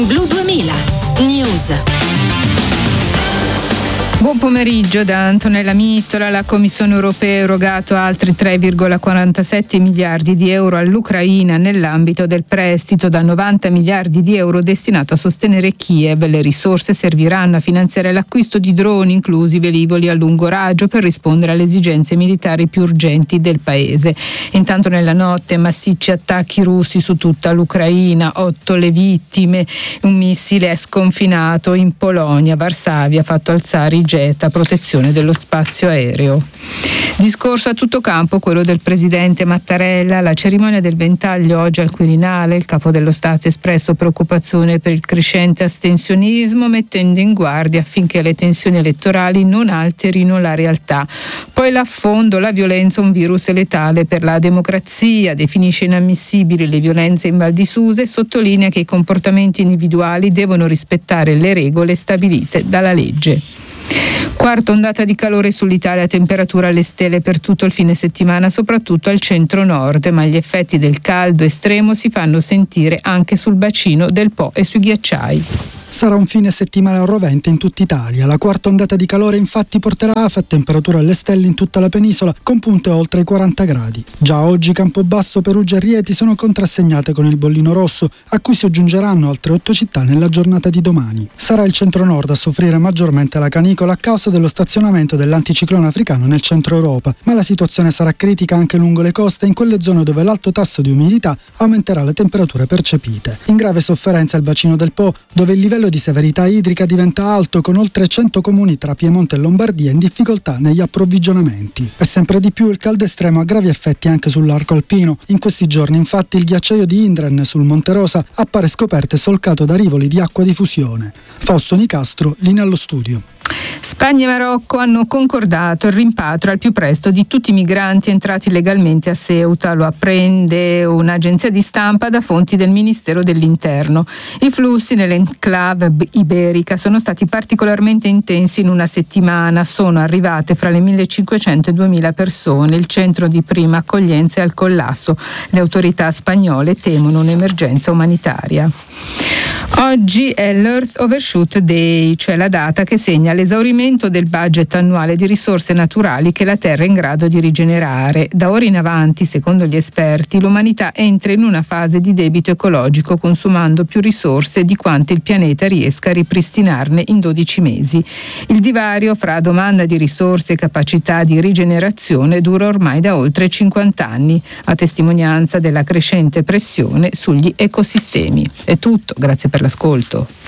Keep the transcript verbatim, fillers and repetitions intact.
Blu duemila News. Buon pomeriggio da Antonella Mittola. La Commissione europea ha erogato altri tre virgola quarantasette miliardi di euro all'Ucraina nell'ambito del prestito da novanta miliardi di euro destinato a sostenere Kiev. Le risorse serviranno a finanziare l'acquisto di droni, inclusi velivoli a lungo raggio, per rispondere alle esigenze militari più urgenti del paese. Intanto nella notte massicci attacchi russi su tutta l'Ucraina, otto le vittime, un missile è sconfinato in Polonia, Varsavia ha fatto alzare i a protezione dello spazio aereo. Discorso a tutto campo quello del presidente Mattarella. La cerimonia del ventaglio oggi al Quirinale. Il capo dello Stato ha espresso preoccupazione per il crescente astensionismo, mettendo in guardia affinché le tensioni elettorali non alterino la realtà. Poi l'affondo: la violenza un virus letale per la democrazia, definisce inammissibili le violenze in Val di Susa e sottolinea che i comportamenti individuali devono rispettare le regole stabilite dalla legge. Quarta ondata di calore sull'Italia, temperatura alle stelle per tutto il fine settimana, soprattutto al centro-nord, ma gli effetti del caldo estremo si fanno sentire anche sul bacino del Po e sui ghiacciai. Sarà un fine settimana rovente in tutta Italia. La quarta ondata di calore infatti porterà afa e temperature alle stelle in tutta la penisola, con punte oltre i quaranta gradi. Già oggi Campobasso, Perugia e Rieti sono contrassegnate con il bollino rosso, a cui si aggiungeranno altre otto città nella giornata di domani. Sarà il centro-nord a soffrire maggiormente la canicola a causa dello stazionamento dell'anticiclone africano nel centro Europa, ma la situazione sarà critica anche lungo le coste, in quelle zone dove l'alto tasso di umidità aumenterà le temperature percepite. In grave sofferenza il bacino del Po, dove il livello di severità idrica diventa alto, con oltre cento comuni tra Piemonte e Lombardia in difficoltà negli approvvigionamenti. E sempre di più il caldo estremo ha gravi effetti anche sull'arco alpino. In questi giorni infatti il ghiacciaio di Indren sul Monte Rosa appare scoperto e solcato da rivoli di acqua di fusione. Fausto Nicastro, linea allo studio. Spagna e Marocco hanno concordato il rimpatrio al più presto di tutti i migranti entrati legalmente a Ceuta. Lo apprende un'agenzia di stampa da fonti del Ministero dell'Interno. I flussi nell'enclave iberica sono stati particolarmente intensi in una settimana. Sono arrivate fra le millecinquecento e duemila persone. Il centro di prima accoglienza è al collasso. Le autorità spagnole temono un'emergenza umanitaria. Oggi è l'Earth Overshoot Day, cioè la data che segna l'esaurimento del budget annuale di risorse naturali che la Terra è in grado di rigenerare. Da ora in avanti, secondo gli esperti, l'umanità entra in una fase di debito ecologico, consumando più risorse di quante il pianeta riesca a ripristinarne in dodici mesi. Il divario fra domanda di risorse e capacità di rigenerazione dura ormai da oltre cinquanta anni, a testimonianza della crescente pressione sugli ecosistemi. È tutto, grazie per l'ascolto.